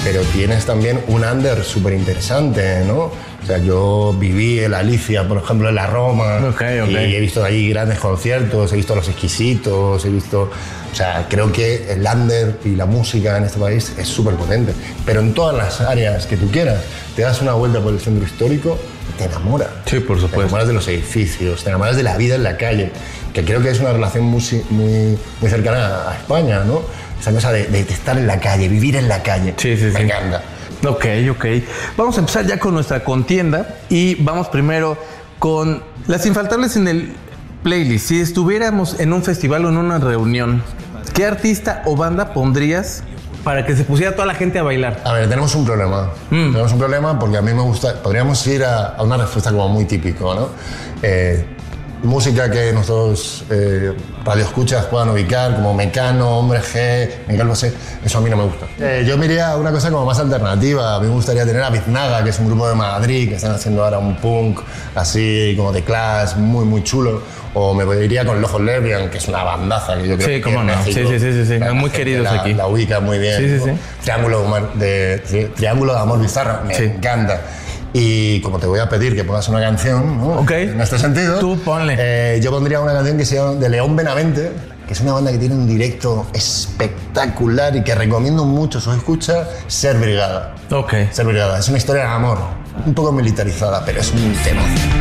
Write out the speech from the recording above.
pero tienes también un under súper interesante, ¿no? O sea, yo viví en la Alicia, por ejemplo, en la Roma, y he visto ahí grandes conciertos, he visto Los Exquisitos, he visto... O sea, creo que el under y la música en este país es súper potente, pero en todas las áreas que tú quieras. Te das una vuelta por el centro histórico, te enamoras. Sí, por supuesto. Te enamoras de los edificios, te enamoras de la vida en la calle, que creo que es una relación muy cercana a España, ¿no? Esa cosa de estar en la calle, vivir en la calle. Sí. Me encanta. Ok. Vamos a empezar ya con nuestra contienda y vamos primero con las infaltables en el playlist. Si estuviéramos en un festival o en una reunión, ¿qué artista o banda pondrías para que se pusiera toda la gente a bailar? A ver, tenemos un problema. Tenemos un problema porque a mí me gusta... Podríamos ir a una respuesta como muy típico, ¿no? Música que nuestros radioescuchas puedan ubicar, como Mecano, Hombre G, Miguel Bosé, eso a mí no me gusta. Yo me iría a una cosa como más alternativa. A mí me gustaría tener a Biznaga, que es un grupo de Madrid, que están haciendo ahora un punk así como de Clash, muy chulo. O me iría con Lojo Lesbian, que es una bandaza que yo creo que cómo no. México, Sí. Muy queridos aquí. La ubica muy bien. Sí. Triángulo de Amor Bizarro, me encanta. Y como te voy a pedir que pongas una canción, ¿no? En este sentido, tú ponle. Yo pondría una canción que se llama de León Benavente, que es una banda que tiene un directo espectacular y que recomiendo mucho su escucha, Ser Brigada. Ser Brigada. Es una historia de amor, un poco militarizada, pero es un tema.